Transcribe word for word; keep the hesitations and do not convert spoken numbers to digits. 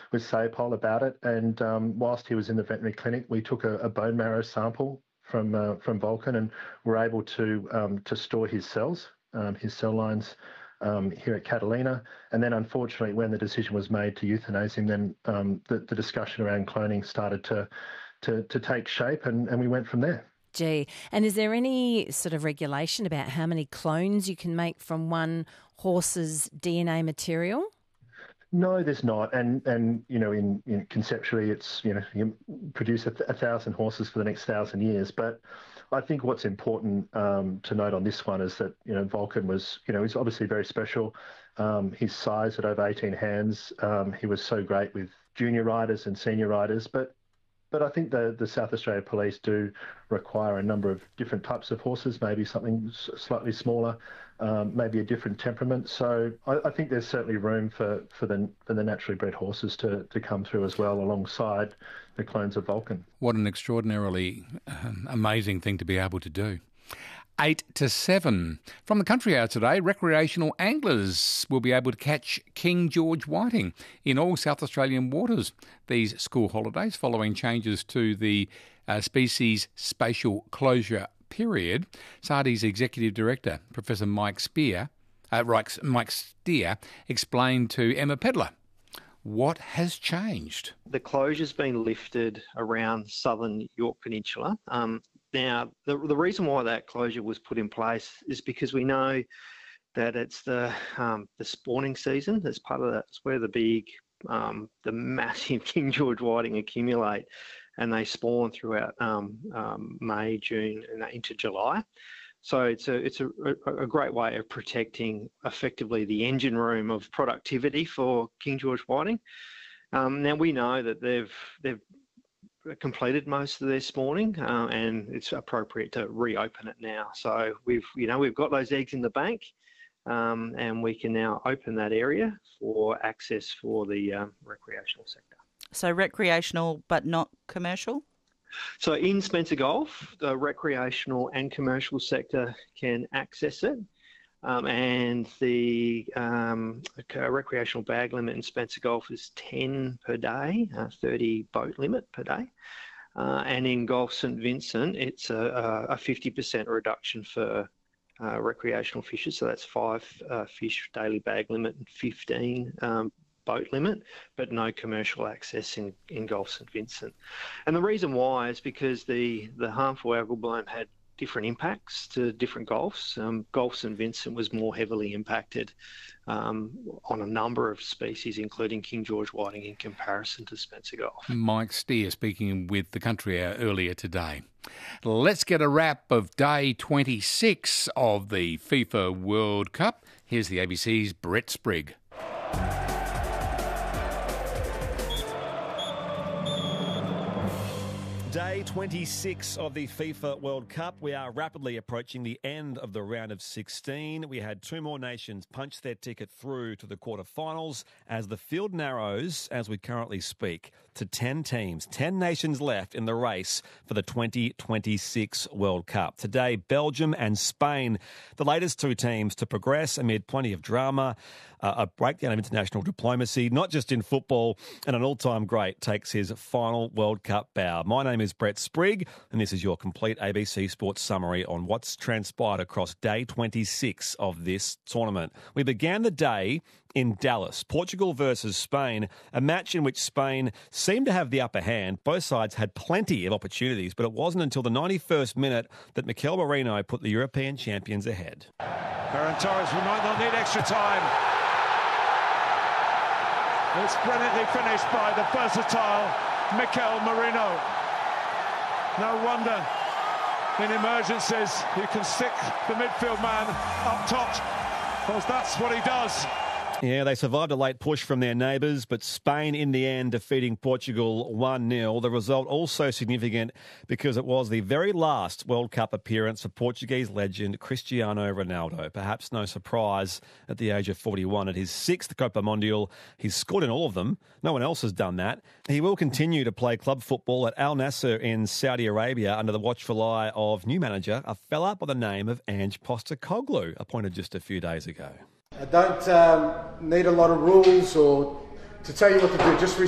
with Saypol about it. And um, whilst he was in the veterinary clinic, we took a, a bone marrow sample from uh, from Vulcan and were able to um, to store his cells, um, his cell lines um, here at Catalina. And then, unfortunately, when the decision was made to euthanize him, then um, the, the discussion around cloning started to to, to take shape, and, and we went from there. Gee, and is there any sort of regulation about how many clones you can make from one horse's D N A material? No, there's not. And, and you know, in, in conceptually, it's, you know, you produce a, th- a thousand horses for the next thousand years. But I think what's important um, to note on this one is that, you know, Vulcan was, you know, he's obviously very special. Um, his size at over eighteen hands, um, he was so great with junior riders and senior riders. But But I think the, the South Australia Police do require a number of different types of horses, maybe something slightly smaller, um, maybe a different temperament. So I, I think there's certainly room for, for, the, for the naturally bred horses to, to come through as well alongside the clones of Vulcan. What an extraordinarily um, amazing thing to be able to do. Eight to seven. From the Country Hour today, recreational anglers will be able to catch King George whiting in all South Australian waters these school holidays following changes to the uh, species spatial closure period. S A R D's Executive Director, Professor Mike Spear, uh, Mike Steer, explained to Emma Pedler what has changed. The closure's been lifted around southern Yorke Peninsula. Um, Now, the, the reason why that closure was put in place is because we know that it's the um, the spawning season. That's part of that. It's where the big, um, the massive King George whiting accumulate, and they spawn throughout um, um, May, June, and into July. So it's a it's a, a great way of protecting effectively the engine room of productivity for King George whiting. Um, now we know that they've they've completed most of their spawning, uh, and it's appropriate to reopen it now. So we've, you know, we've got those eggs in the bank, um, and we can now open that area for access for the um, recreational sector. So recreational, but not commercial? So in Spencer Gulf, the recreational and commercial sector can access it. Um, and the um, recreational bag limit in Spencer Gulf is ten per day, uh, thirty boat limit per day. Uh, and in Gulf St Vincent, it's a, a fifty percent reduction for uh, recreational fishers. So that's five uh, fish daily bag limit and fifteen um, boat limit, but no commercial access in, in Gulf St Vincent. And the reason why is because the, the harmful algal bloom had different impacts to different gulfs. Um, Gulf St Vincent was more heavily impacted um, on a number of species, including King George whiting, in comparison to Spencer Gulf. Mike Steer speaking with the Country Hour earlier today. Let's get a wrap of day twenty-six of the FIFA World Cup. Here's the A B C's Brett Sprigg. Day twenty-six of the FIFA World Cup. We are rapidly approaching the end of the round of sixteen. We had two more nations punch their ticket through to the quarterfinals as the field narrows, as we currently speak, to ten teams. ten nations left in the race for the twenty twenty-six World Cup. Today, Belgium and Spain, the latest two teams to progress amid plenty of drama, uh, a breakdown of international diplomacy, not just in football, and an all-time great takes his final World Cup bow. My name is Brett Sprigg, and this is your complete A B C Sports summary on what's transpired across day twenty-six of this tournament. We began the day in Dallas, Portugal versus Spain, a match in which Spain seemed to have the upper hand. Both sides had plenty of opportunities, but it wasn't until the ninety-first minute that Mikel Merino put the European champions ahead. Ferran Torres, we might not need extra time. It's brilliantly finished by the versatile Mikel Merino. No wonder in emergencies you can stick the midfield man up top, because that's what he does. Yeah, they survived a late push from their neighbours, but Spain in the end defeating Portugal one nil. The result also significant because it was the very last World Cup appearance for Portuguese legend Cristiano Ronaldo. Perhaps no surprise at the age of forty-one. At his sixth Copa Mundial, he's scored in all of them. No one else has done that. He will continue to play club football at Al Nassr in Saudi Arabia under the watchful eye of new manager, a fella by the name of Ange Postecoglou, appointed just a few days ago. I don't um, need a lot of rules or to tell you what to do. Just